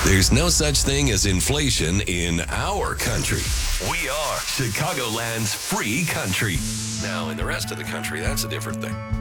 There's no such thing as inflation in our country. We are Chicagoland's free country. Now, in the rest of the country, that's a different thing.